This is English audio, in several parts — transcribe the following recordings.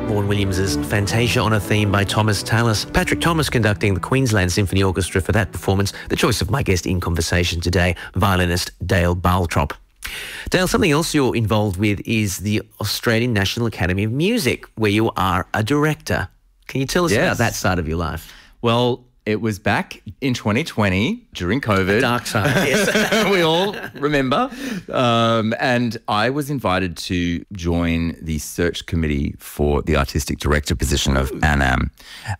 Vaughan Williams' Fantasia on a Theme by Thomas Tallis. Patrick Thomas conducting the Queensland Symphony Orchestra for that performance. The choice of my guest in conversation today, violinist Dale Baltrop. Dale, something else you're involved with is the Australian National Academy of Music, where you are a director. Can you tell us about that side of your life? Well, it was back in 2020 during COVID. Dark side, yes. We all remember. And I was invited to join the search committee for the artistic director position of ANAM.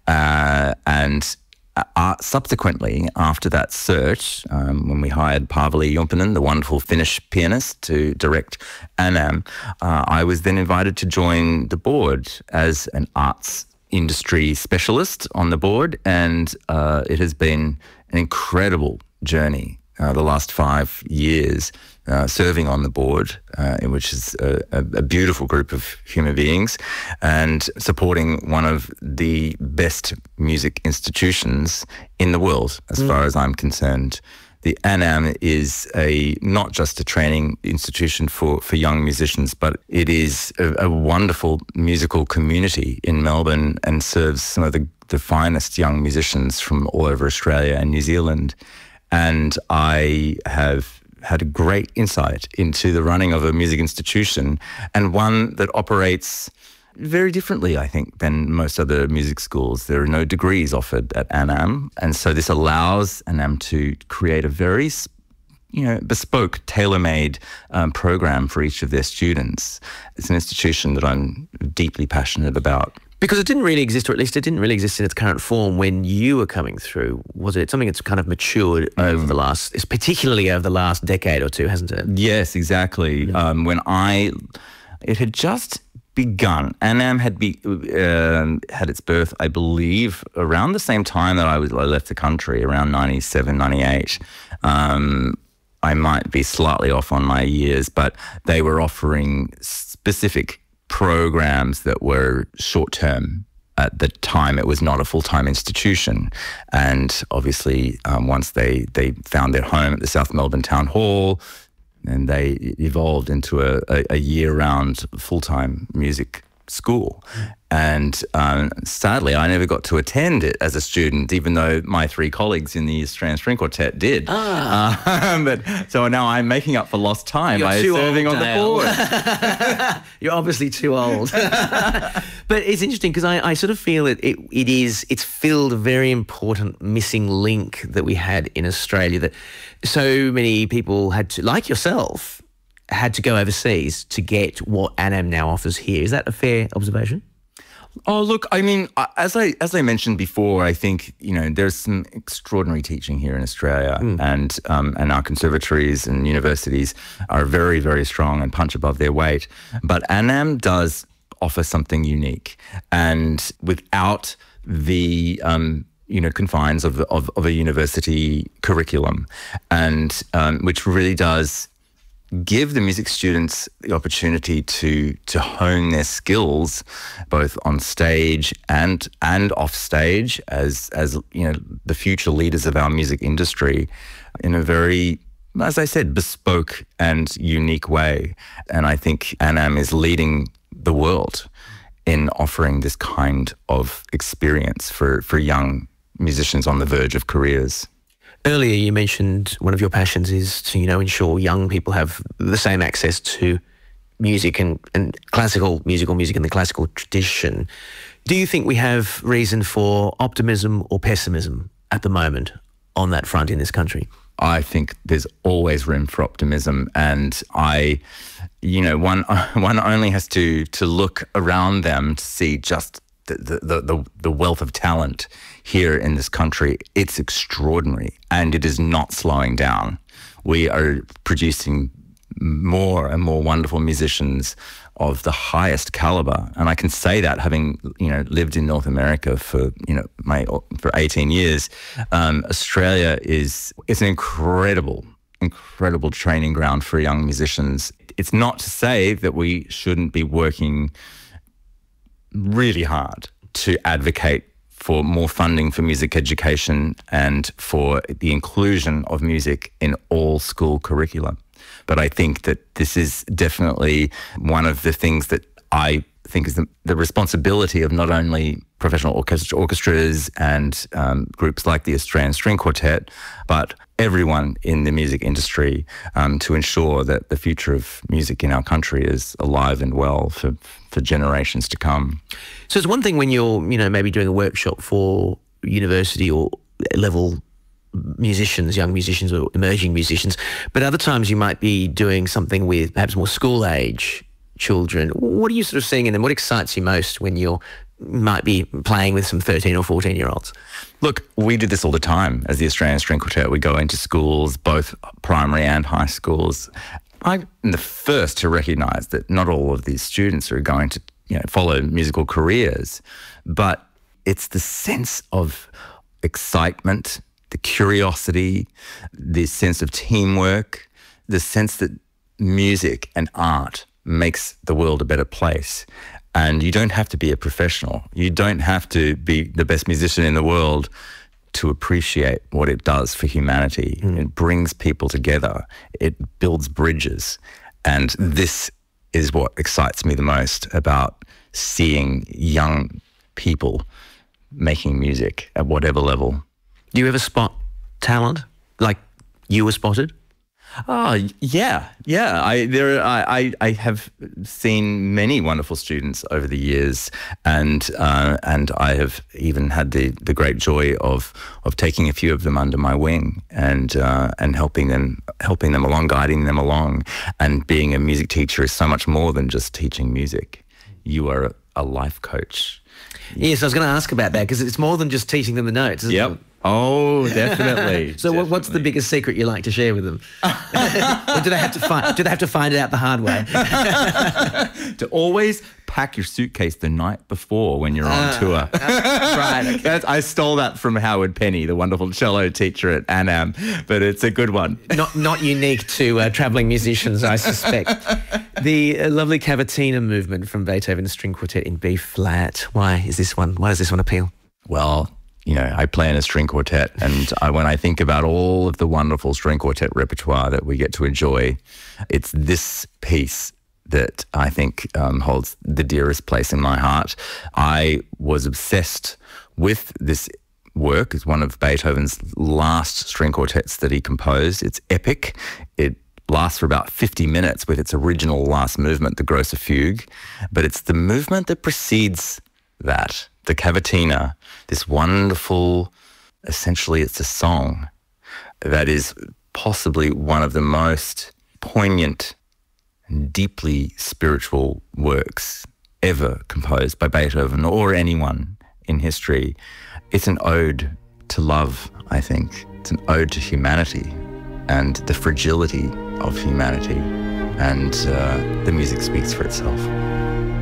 Subsequently, after that search, when we hired Paavali Jumpinen, the wonderful Finnish pianist, to direct ANAM, I was then invited to join the board as an arts industry specialist on the board, and it has been an incredible journey the last 5 years serving on the board, which is a beautiful group of human beings, and supporting one of the best music institutions in the world, as far as I'm concerned. The ANAM is not just a training institution for young musicians, but it is a wonderful musical community in Melbourne and serves some of the finest young musicians from all over Australia and New Zealand. And I have had a great insight into the running of a music institution, and one that operates very differently, I think, than most other music schools. There are no degrees offered at ANAM, and so this allows ANAM to create a very, bespoke, tailor-made program for each of their students. It's an institution that I'm deeply passionate about. Because it didn't really exist, or at least it didn't really exist in its current form when you were coming through. Was it something that's kind of matured over the last, particularly over the last decade or two, hasn't it? Yes, exactly. It had just begun. ANAM had its birth, I believe, around the same time that I left the country, around 97, 98. I might be slightly off on my years, but they were offering specific programs that were short-term. At the time, it was not a full-time institution. And obviously, once they found their home at the South Melbourne Town Hall, and they evolved into a year-round full-time music school. And sadly, I never got to attend it as a student, even though my 3 colleagues in the Australian String Quartet did. So now I'm making up for lost time by serving on the board. You're obviously too old. But it's interesting because I sort of feel that it's filled a very important missing link that we had in Australia, that so many people had to, like yourself, had to go overseas to get what ANAM now offers here. Is that a fair observation? Oh, look, I mean, as I mentioned before, I think, there's some extraordinary teaching here in Australia, and our conservatories and universities are very, very strong and punch above their weight. But ANAM does offer something unique, and without the confines of a university curriculum, and which really does give the music students the opportunity to hone their skills, both on stage and off stage, as the future leaders of our music industry, in a very, as I said, bespoke and unique way. And I think ANAM is leading the world in offering this kind of experience for young musicians on the verge of careers. Earlier, you mentioned one of your passions is to, ensure young people have the same access to music and classical music and the classical tradition. Do you think we have reason for optimism or pessimism at the moment on that front in this country? I think there's always room for optimism, and one only has to look around them to see just the wealth of talent here in this country. It's extraordinary, and it is not slowing down. We are producing more and more wonderful musicians of the highest caliber, and I can say that having lived in North America for 18 years. Australia is an incredible training ground for young musicians. It's not to say that we shouldn't be working really hard to advocate for more funding for music education and for the inclusion of music in all school curricula. But I think that this is definitely one of the things that I think is the responsibility of not only professional orchestras and groups like the Australian String Quartet, but everyone in the music industry to ensure that the future of music in our country is alive and well for generations to come. So it's one thing when you're, maybe doing a workshop for university or level musicians, young musicians or emerging musicians, but other times you might be doing something with perhaps more school age children. What are you sort of seeing in them? What excites you most when you might be playing with some 13 or 14-year-olds? Look, we do this all the time as the Australian String Quartet. We go into schools, both primary and high schools. I'm the first to recognise that not all of these students are going to follow musical careers, but it's the sense of excitement, the curiosity, the sense of teamwork, the sense that music and art makes the world a better place. And you don't have to be a professional. You don't have to be the best musician in the world to appreciate what it does for humanity. It brings people together. It builds bridges. And this is what excites me the most about seeing young people making music at whatever level. Do you ever spot talent like you were spotted? Oh, yeah. I have seen many wonderful students over the years, and I have even had the great joy of taking a few of them under my wing and helping them along, guiding them along. And being a music teacher is so much more than just teaching music. You are a life coach. Yes, I was going to ask about that because it's more than just teaching them the notes, isn't it? Oh, definitely. So definitely. What's the biggest secret you like to share with them? Or do they have to find it out the hard way? To always pack your suitcase the night before when you're on tour. Right. Okay. I stole that from Howard Penny, the wonderful cello teacher at Anam, but it's a good one. Not unique to travelling musicians, I suspect. The lovely cavatina movement from Beethoven's String Quartet in B flat. Why does this one appeal? Well, I play in a string quartet, and when I think about all of the wonderful string quartet repertoire that we get to enjoy, it's this piece that I think holds the dearest place in my heart. I was obsessed with this work. It's one of Beethoven's last string quartets that he composed. It's epic. It lasts for about 50 minutes with its original last movement, the Grosse Fugue, but it's the movement that precedes that, the cavatina, this wonderful, essentially it's a song that is possibly one of the most poignant and deeply spiritual works ever composed by Beethoven or anyone in history. It's an ode to love, I think. It's an ode to humanity and the fragility of humanity. And the music speaks for itself.